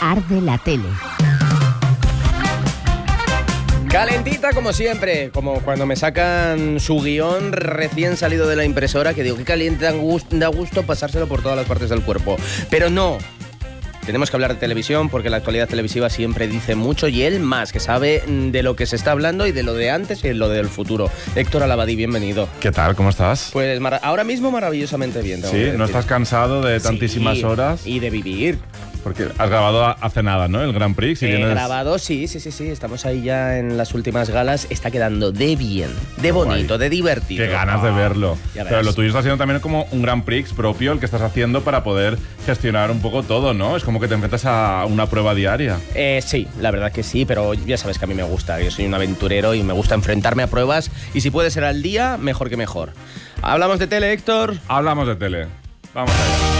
Arde la tele. Calentita como siempre, como cuando me sacan su guión recién salido de la impresora, que digo, qué caliente, da gusto pasárselo por todas las partes del cuerpo. Pero no, tenemos que hablar de televisión porque la actualidad televisiva siempre dice mucho y él más, que sabe de lo que se está hablando y de lo de antes y de lo del futuro. Héctor Alabadí, bienvenido. ¿Qué tal? ¿Cómo estás? Pues ahora mismo maravillosamente bien. Sí, ¿no estás cansado de tantísimas horas? Y de vivir. Porque has grabado hace nada, ¿no? El Grand Prix. He grabado, sí. Estamos ahí ya en las últimas galas. Está quedando de bien, de bonito, de divertido. Qué ganas de verlo. Pero lo tuyo está siendo también como un Grand Prix propio el que estás haciendo para poder gestionar un poco todo, ¿no? Es como que te enfrentas a una prueba diaria. Sí, la verdad que sí, pero ya sabes que a mí me gusta. Yo soy un aventurero y me gusta enfrentarme a pruebas. Y si puede ser al día, mejor que mejor. ¿Hablamos de tele, Héctor? Hablamos de tele. Vamos allá.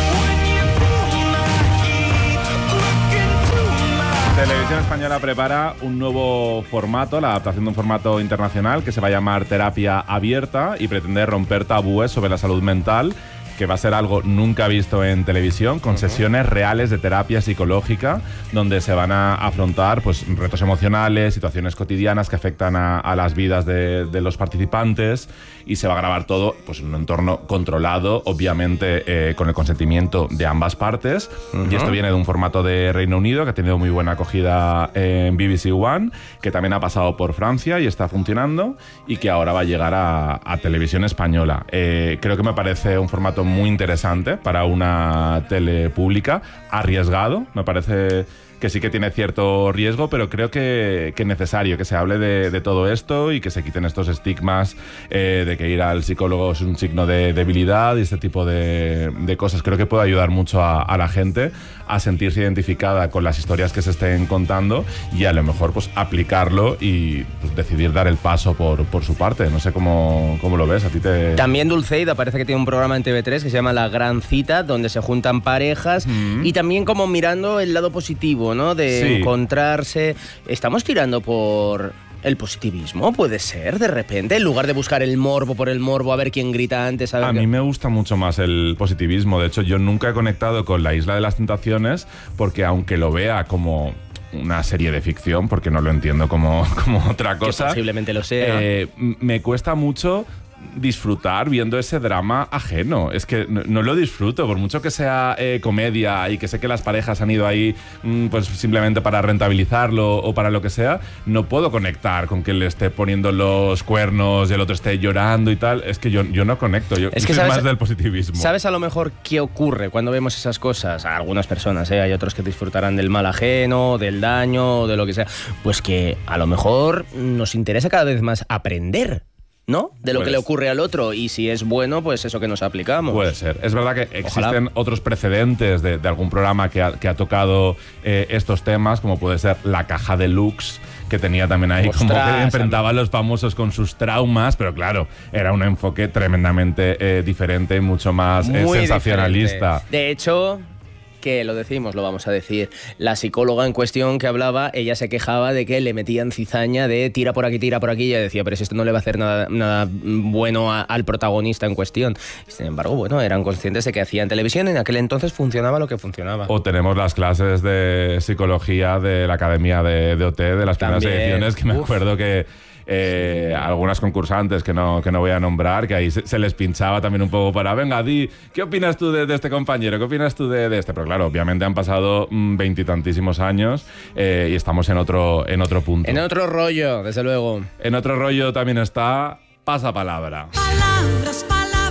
Televisión Española prepara un nuevo formato, la adaptación de un formato internacional que se va a llamar Terapia Abierta y pretende romper tabúes sobre la salud mental, que va a ser algo nunca visto en televisión, con sesiones reales de terapia psicológica, donde se van a afrontar pues, retos emocionales, situaciones cotidianas que afectan a las vidas de los participantes, y se va a grabar todo pues, en un entorno controlado, obviamente con el consentimiento de ambas partes. Y esto viene de un formato de Reino Unido que ha tenido muy buena acogida en BBC One, que también ha pasado por Francia y está funcionando, y que ahora va a llegar a televisión española. Creo que me parece un formato muy interesante para una tele pública, arriesgado, me parece que sí que tiene cierto riesgo, pero creo que es necesario que se hable de todo esto y que se quiten estos estigmas de que ir al psicólogo es un signo de debilidad y este tipo de cosas. Creo que puede ayudar mucho a la gente a sentirse identificada con las historias que se estén contando y a lo mejor pues aplicarlo y pues, decidir dar el paso por su parte. No sé cómo lo ves, a ti te... También Dulceida parece que tiene un programa en TV3 que se llama La Gran Cita, donde se juntan parejas y también como mirando el lado positivo, ¿no? De encontrarse. Estamos tirando por el positivismo, puede ser, de repente, en lugar de buscar el morbo por el morbo, a ver quién grita antes. A mí me gusta mucho más el positivismo. De hecho, yo nunca he conectado con La Isla de las Tentaciones porque aunque lo vea como una serie de ficción, porque no lo entiendo como otra cosa, que posiblemente lo sea, me cuesta mucho disfrutar viendo ese drama ajeno. Es que no lo disfruto, por mucho que sea comedia y que sé que las parejas han ido ahí pues simplemente para rentabilizarlo o para lo que sea, no puedo conectar con que le esté poniendo los cuernos y el otro esté llorando y tal. Es que yo no conecto, yo soy más del positivismo. ¿Sabes a lo mejor qué ocurre cuando vemos esas cosas? A algunas personas, hay otros que disfrutarán del mal ajeno, del daño, de lo que sea. Pues que a lo mejor nos interesa cada vez más aprender, ¿no? De lo que le ocurre al otro, y si es bueno, pues eso que nos aplicamos. Puede ser. Es verdad que existen otros precedentes de algún programa que ha tocado estos temas, como puede ser La Caja Deluxe, que tenía también ahí como que enfrentaba a los famosos con sus traumas, pero claro, era un enfoque tremendamente diferente y mucho más sensacionalista. Diferente. De hecho, que lo decimos, lo vamos a decir, la psicóloga en cuestión que hablaba, ella se quejaba de que le metían cizaña de tira por aquí, y ella decía, pero si esto no le va a hacer nada bueno al protagonista en cuestión. Y sin embargo, bueno, eran conscientes de que hacían televisión, en aquel entonces funcionaba lo que funcionaba. O tenemos las clases de psicología de la Academia de OT, de las primeras ediciones, que me acuerdo que algunas concursantes que no voy a nombrar, que ahí se les pinchaba también un poco para, venga, di, ¿qué opinas tú de este compañero? ¿Qué opinas tú de este? Pero claro, obviamente han pasado 20 y tantísimos años y estamos en otro punto. En otro rollo, desde luego. En otro rollo también está Pasapalabra. Palabras.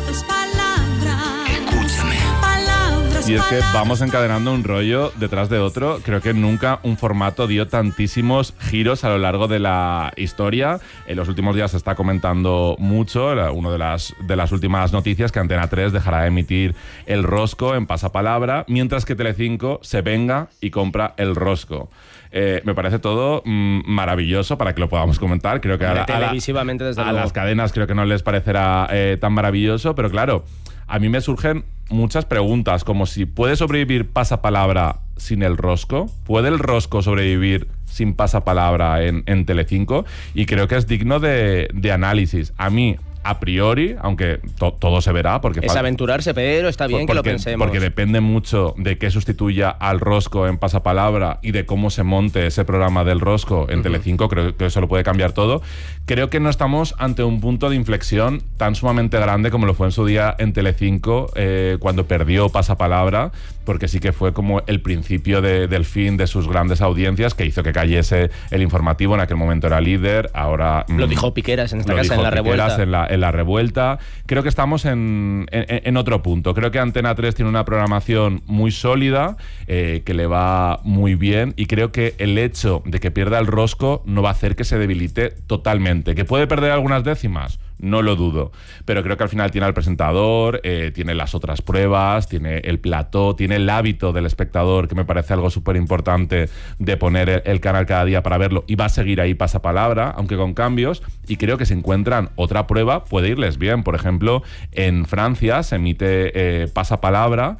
Y es que vamos encadenando un rollo detrás de otro. Creo que nunca un formato dio tantísimos giros a lo largo de la historia. En los últimos días se está comentando mucho, una de las últimas noticias, que Antena 3 dejará de emitir El Rosco en Pasapalabra, mientras que Telecinco se venga y compra El Rosco. Me parece todo maravilloso para que lo podamos comentar. Creo que televisivamente, desde luego, las cadenas creo que no les parecerá tan maravilloso, pero claro, a mí me surgen muchas preguntas, como si ¿puede sobrevivir Pasapalabra sin El Rosco? ¿Puede El Rosco sobrevivir sin Pasapalabra en Telecinco? Y creo que es digno de análisis. A mí, a priori, aunque todo se verá, porque es aventurarse, pero está bien que lo pensemos. Porque depende mucho de qué sustituya al Rosco en Pasapalabra y de cómo se monte ese programa del Rosco en Telecinco. Creo que eso lo puede cambiar todo. Creo que no estamos ante un punto de inflexión tan sumamente grande como lo fue en su día en Telecinco, cuando perdió Pasapalabra, porque sí que fue como el principio del fin de sus grandes audiencias, que hizo que cayese el informativo. En aquel momento era líder, ahora... Lo dijo Piqueras en esta casa, en La Revuelta. En La Revuelta. Creo que estamos en otro punto. Creo que Antena 3 tiene una programación muy sólida, que le va muy bien, y creo que el hecho de que pierda el Rosco no va a hacer que se debilite totalmente. ¿Que puede perder algunas décimas? No lo dudo, pero creo que al final tiene al presentador, tiene las otras pruebas, tiene el plató, tiene el hábito del espectador, que me parece algo súper importante, de poner el canal cada día para verlo, y va a seguir ahí Pasapalabra, aunque con cambios, y creo que si encuentran otra prueba puede irles bien. Por ejemplo, en Francia se emite Pasapalabra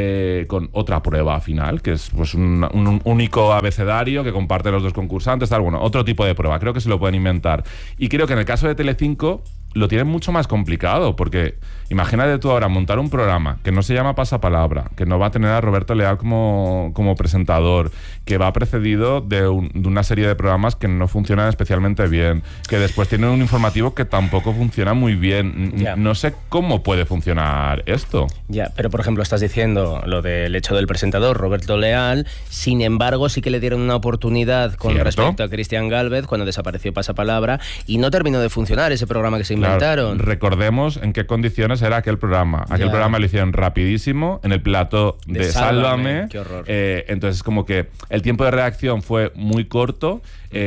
con otra prueba final, que es pues un único abecedario que comparten los dos concursantes, tal. Bueno, otro tipo de prueba, creo que se lo pueden inventar. Y creo que en el caso de Telecinco lo tienen mucho más complicado, porque imagínate tú ahora montar un programa que no se llama Pasapalabra, que no va a tener a Roberto Leal como presentador, que va precedido de una serie de programas que no funcionan especialmente bien, que después tienen un informativo que tampoco funciona muy bien. No sé cómo puede funcionar esto. Ya, pero por ejemplo estás diciendo lo del hecho del presentador Roberto Leal, sin embargo sí que le dieron una oportunidad con respecto a Cristian Gálvez cuando desapareció Pasapalabra, y no terminó de funcionar ese programa que se inventaron. Claro, recordemos en qué condiciones era aquel programa. Aquel programa lo hicieron rapidísimo en el plató de Sálvame. Qué horror. Entonces como que el tiempo de reacción fue muy corto,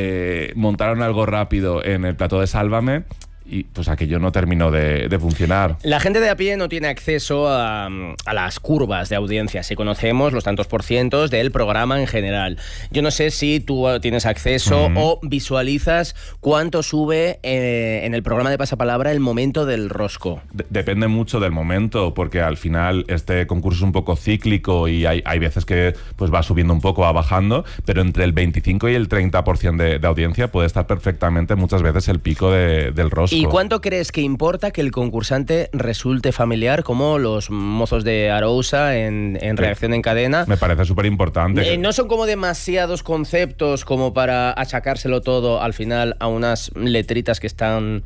montaron algo rápido en el plató de Sálvame, y pues aquello no terminó de funcionar. La gente de a pie no tiene acceso a las curvas de audiencia. Si conocemos los tantos por cientos del programa en general. Yo no sé si tú tienes acceso o visualizas cuánto sube en el programa de Pasapalabra el momento del Rosco. Depende mucho del momento, porque al final este concurso es un poco cíclico y hay veces que pues va subiendo un poco, va bajando, pero entre el 25 y el 30% de audiencia puede estar perfectamente muchas veces el pico del Rosco. ¿Y cuánto crees que importa que el concursante resulte familiar, como los mozos de Arousa en Reacción en Cadena? Me parece súper importante. No son como demasiados conceptos como para achacárselo todo al final a unas letritas que están...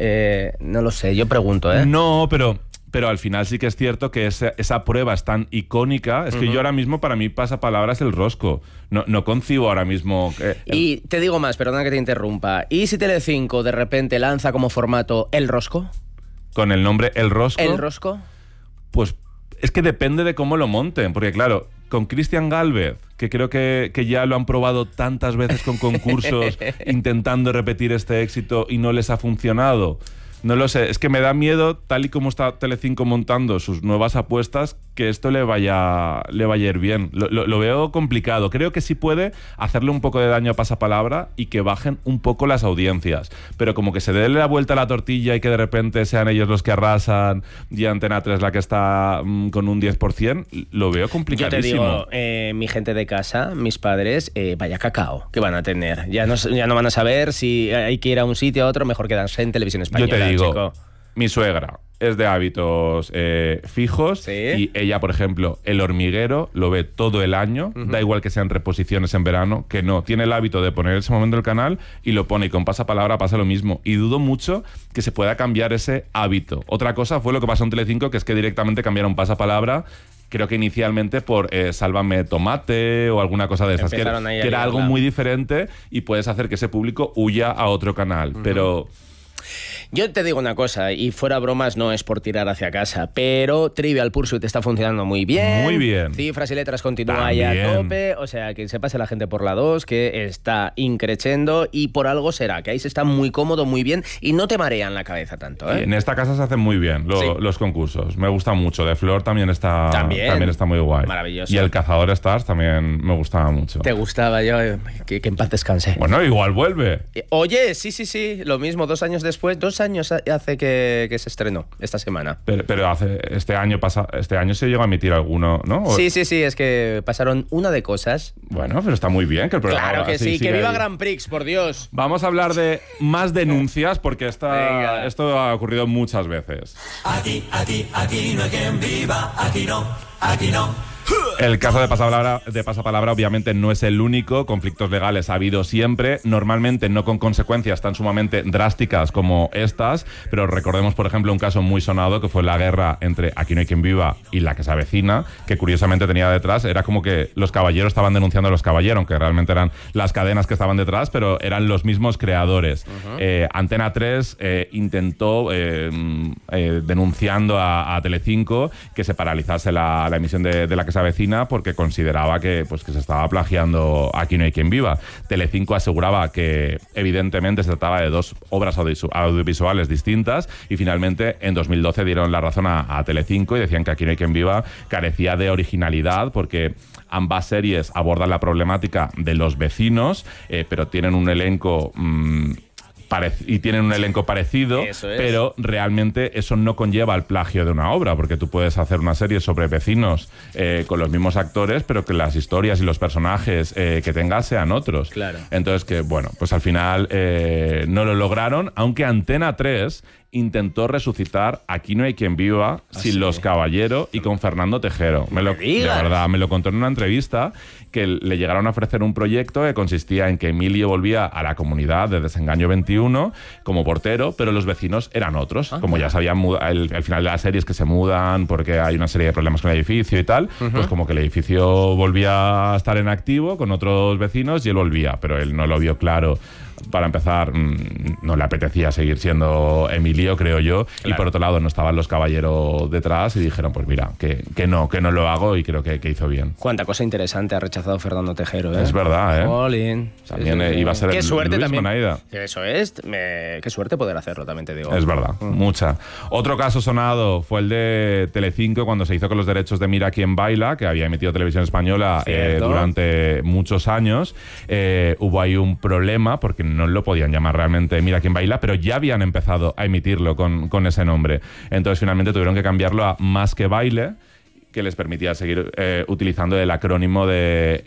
no lo sé, yo pregunto, ¿eh? No, pero al final sí que es cierto que esa prueba es tan icónica. Es que yo ahora mismo, para mí, Pasapalabra es el Rosco. No concibo ahora mismo... Y te digo más, perdona que te interrumpa. ¿Y si Telecinco de repente lanza como formato El Rosco? Con el nombre El Rosco. ¿El Rosco? Pues es que depende de cómo lo monten. Porque claro, con Cristian Gálvez, que creo que ya lo han probado tantas veces con concursos intentando repetir este éxito y no les ha funcionado... No lo sé, es que me da miedo, tal y como está Telecinco montando sus nuevas apuestas, que esto le vaya a ir bien. Lo veo complicado. Creo que sí puede hacerle un poco de daño a Pasapalabra y que bajen un poco las audiencias. Pero como que se dé la vuelta a la tortilla y que de repente sean ellos los que arrasan y Antena 3 la que está con un 10%, lo veo complicadísimo. Yo te digo, mi gente de casa, mis padres, vaya cacao que van a tener. Ya no van a saber si hay que ir a un sitio a otro, mejor quedarse en Televisión Española. Yo te digo, chico. Mi suegra es de hábitos fijos, ¿sí? Y ella, por ejemplo, El Hormiguero lo ve todo el año, da igual que sean reposiciones en verano, que no, tiene el hábito de poner ese momento el canal y lo pone, y con Pasapalabra pasa lo mismo, y dudo mucho que se pueda cambiar ese hábito. Otra cosa fue lo que pasó en Telecinco, que es que directamente cambiaron Pasapalabra, creo que inicialmente por Sálvame Tomate o alguna cosa de esas, que era algo muy diferente, y puedes hacer que ese público huya a otro canal, pero... Yo te digo una cosa, y fuera bromas, no es por tirar hacia casa, pero Trivial Pursuit está funcionando muy bien. Muy bien. Cifras y Letras continúa ahí a tope, o sea, que se pase la gente por la 2, que está increchendo, y por algo será, que ahí se está muy cómodo, muy bien, y no te marean la cabeza tanto, ¿eh? En esta casa se hacen muy bien los concursos, me gusta mucho. De Flor también está muy guay. Maravilloso. Y El Cazador Stars también me gustaba mucho. Te gustaba, yo que en paz descanse. Bueno, igual vuelve. Oye, sí, lo mismo, 2 años después, 2 2 años hace que se estrenó esta semana. Pero este año se llegó a emitir alguno, ¿no? Sí, es que pasaron una de cosas. Bueno, pero está muy bien que el programa... Claro que sí, que viva ahí. Grand Prix, por Dios. Vamos a hablar de más denuncias porque esto ha ocurrido muchas veces. Aquí no hay quien viva, aquí no. El caso de Pasapalabra obviamente no es el único. Conflictos legales ha habido siempre, normalmente no con consecuencias tan sumamente drásticas como estas, pero recordemos, por ejemplo, un caso muy sonado que fue la guerra entre Aquí no hay quien viva y La que se avecina, que curiosamente tenía detrás, era como que los caballeros estaban denunciando a los caballeros, aunque realmente eran las cadenas que estaban detrás, pero eran los mismos creadores. Antena 3 intentó, denunciando a Telecinco, que se paralizase la emisión de La que se avecina porque consideraba que se estaba plagiando Aquí no hay quien viva. Telecinco aseguraba que evidentemente se trataba de dos obras audiovisuales distintas y finalmente en 2012 dieron la razón a Telecinco y decían que Aquí no hay quien viva carecía de originalidad porque ambas series abordan la problemática de los vecinos, pero tienen un elenco... tienen un elenco parecido, pero realmente eso no conlleva al plagio de una obra, porque tú puedes hacer una serie sobre vecinos con los mismos actores, pero que las historias y los personajes que tengas sean otros. Claro. Entonces, pues al final no lo lograron, aunque Antena 3 intentó resucitar Aquí no hay quien viva sin los Caballero y con Fernando Tejero. De verdad, me lo contó en una entrevista que le llegaron a ofrecer un proyecto que consistía en que Emilio volvía a la comunidad de Desengaño 21 como portero, pero los vecinos eran otros. Como ya sabían, el final de la serie es que se mudan porque hay una serie de problemas con el edificio y tal, pues como que el edificio volvía a estar en activo con otros vecinos y él volvía, pero él no lo vio claro. Para empezar, no le apetecía seguir siendo Emilio, creo yo. Claro. Y por otro lado, no estaban los caballeros detrás y dijeron, pues mira, que no lo hago y creo que hizo bien. Cuánta cosa interesante ha rechazado Fernando Tejero, ¿eh? Es verdad, ¿eh? Jolín. También iba a ser qué suerte Luis también. Bonaida. Eso es. Qué suerte poder hacerlo, también te digo. Es verdad, mucha. Otro caso sonado fue el de Telecinco cuando se hizo con los derechos de Mira quién baila, que había emitido Televisión Española durante muchos años. Hubo ahí un problema porque no lo podían llamar realmente Mira quién baila, pero ya habían empezado a emitirlo con ese nombre. Entonces finalmente tuvieron que cambiarlo a Más que baile, que les permitía seguir utilizando el acrónimo de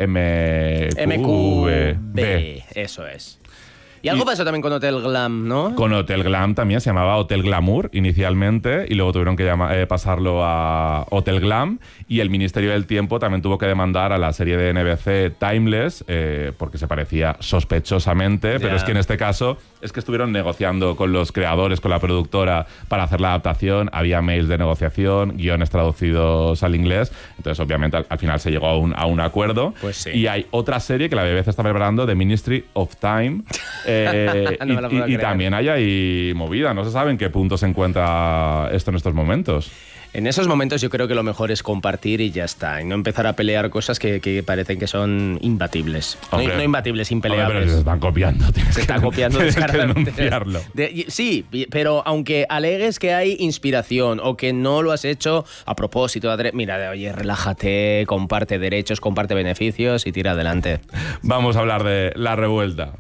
MQV. Eso es. Y algo pasó también con Hotel Glam, ¿no? Con Hotel Glam también, se llamaba Hotel Glamour inicialmente y luego tuvieron que pasarlo a Hotel Glam y el Ministerio del Tiempo también tuvo que demandar a la serie de NBC Timeless porque se parecía sospechosamente, pero es que en este caso es que estuvieron negociando con los creadores, con la productora para hacer la adaptación, había mails de negociación, guiones traducidos al inglés, entonces obviamente al final se llegó a un acuerdo. Pues sí. Y hay otra serie que la BBC está preparando, The Ministry of Time, y también hay ahí movida. No se sabe en qué punto se encuentra esto en estos momentos. En esos momentos yo creo que lo mejor es compartir y ya está. Y no empezar a pelear cosas que parecen que son imbatibles. Hombre, no imbatibles, impeleables. Pero se están copiando. Se está copiando descaradamente. Denunciarlo. Sí, pero aunque alegues que hay inspiración o que no lo has hecho a propósito, mira, oye, relájate, comparte derechos, comparte beneficios y tira adelante. Vamos a hablar de La Revuelta.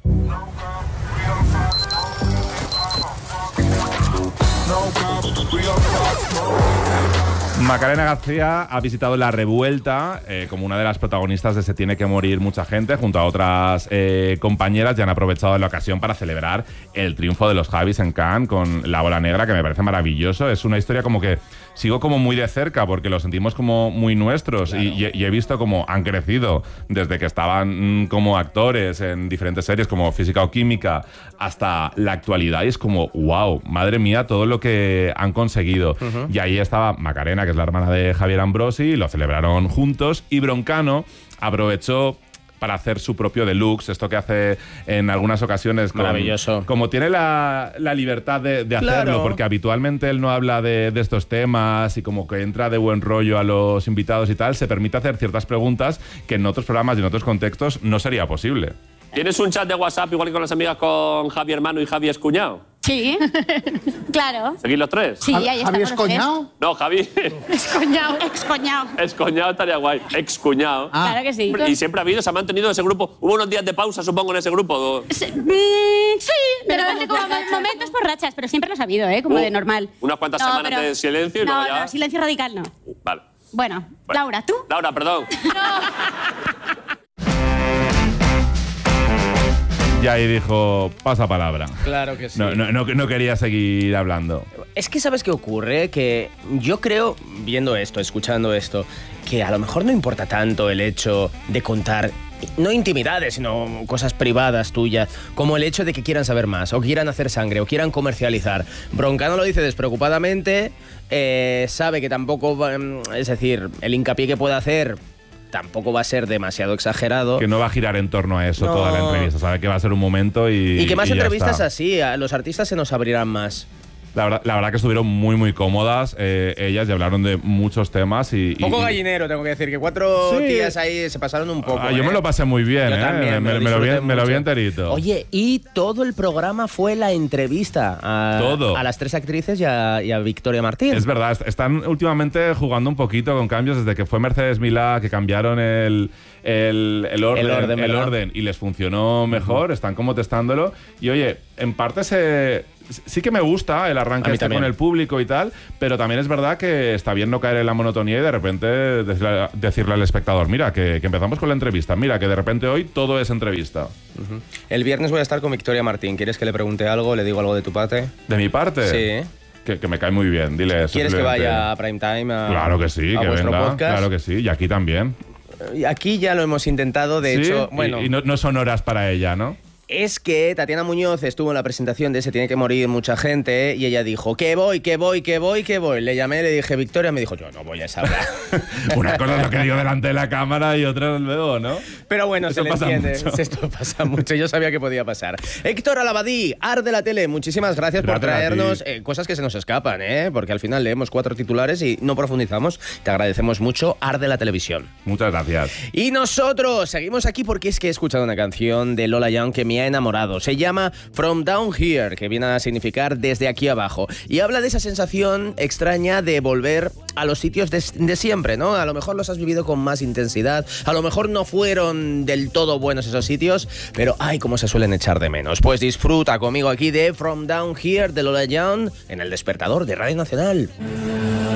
Macarena García ha visitado La Revuelta como una de las protagonistas de Se tiene que morir mucha gente, junto a otras compañeras, y han aprovechado la ocasión para celebrar el triunfo de los Javis en Cannes con La Bola Negra, que me parece maravilloso. Es una historia como que sigo como muy de cerca porque lo sentimos como muy nuestros. Claro. Y he visto cómo han crecido desde que estaban como actores en diferentes series como Física o Química hasta la actualidad, y es como wow, madre mía, todo lo que han conseguido. Y ahí estaba Macarena, que es la hermana de Javier Ambrosi, lo celebraron juntos, y Broncano aprovechó para hacer su propio deluxe, esto que hace en algunas ocasiones. Maravilloso. Como tiene la libertad de hacerlo, claro, porque habitualmente él no habla de estos temas y como que entra de buen rollo a los invitados y tal, se permite hacer ciertas preguntas que en otros programas y en otros contextos no sería posible. ¿Tienes un chat de WhatsApp igual que con las amigas con Javi hermano y Javi es cuñado? Sí, claro. ¿Seguís los tres? Sí, ahí estamos. ¿Javi Escoñao? No, Javi. Excoñado. Excoñado. Excoñado estaría guay. Excuñado. Claro que sí. Y siempre ha habido, se ha mantenido ese grupo. Hubo unos días de pausa, supongo, en ese grupo. Sí, de repente como momentos por rachas, pero siempre los ha habido, ¿eh? Como de normal. Unas cuantas semanas de silencio y luego ya... No, silencio radical no. Vale. Bueno, Laura, ¿tú? Laura, perdón. Y ahí dijo, pasa palabra. Claro que sí. No quería seguir hablando. Es que ¿sabes qué ocurre? Que yo creo, viendo esto, escuchando esto, que a lo mejor no importa tanto el hecho de contar, no intimidades, sino cosas privadas tuyas, como el hecho de que quieran saber más, o quieran hacer sangre, o quieran comercializar. Broncano lo dice despreocupadamente, sabe que tampoco, es decir, el hincapié que puede hacer tampoco va a ser demasiado exagerado. Que no va a girar en torno a eso toda la entrevista. Sabe que va a ser un momento y que más y entrevistas así, a los artistas se nos abrirán más. La verdad que estuvieron muy, muy cómodas ellas y hablaron de muchos temas. Poco gallinero, tengo que decir, que 4 tías ahí se pasaron un poco. Yo me lo pasé muy bien, Yo también, me lo vi enterito. Oye, y todo el programa fue la entrevista a las 3 actrices y a Victoria Martín. Es verdad, están últimamente jugando un poquito con cambios desde que fue Mercedes Milá, que cambiaron el orden y les funcionó mejor, están como testándolo. Y oye, en parte sí que me gusta el arranque con el público y tal, pero también es verdad que está bien no caer en la monotonía y de repente decirle al espectador, mira, que empezamos con la entrevista, mira, que de repente hoy todo es entrevista. El viernes voy a estar con Victoria Martín. ¿Quieres que le pregunte algo? ¿Le digo algo de tu parte? ¿De mi parte? Sí. Que me cae muy bien, dile eso. ¿Quieres que vaya a Primetime? Claro que sí, que venga. Podcast? Claro que sí, y aquí también. Aquí ya lo hemos intentado, de hecho. Bueno, y no son horas para ella, ¿no? Es que Tatiana Muñoz estuvo en la presentación de Se tiene que morir mucha gente y ella dijo, que voy. Le llamé y le dije, Victoria, me dijo, yo no voy a saber. Una cosa es lo que digo delante de la cámara y otra luego, ¿no? Pero bueno, Esto se le entiende. Esto pasa mucho, yo sabía que podía pasar. Héctor Alabadí, Ar de la Tele, muchísimas gracias por traernos cosas que se nos escapan, porque al final leemos 4 titulares y no profundizamos. Te agradecemos mucho, Ar de la Televisión. Muchas gracias. Y nosotros seguimos aquí porque es que he escuchado una canción de Lola Young que me ha enamorado. Se llama From Down Here, que viene a significar desde aquí abajo. Y habla de esa sensación extraña de volver a los sitios de siempre, ¿no? A lo mejor los has vivido con más intensidad, a lo mejor no fueron del todo buenos esos sitios, pero ay, cómo se suelen echar de menos. Pues disfruta conmigo aquí de From Down Here de Lola Young en El Despertador de Radio Nacional.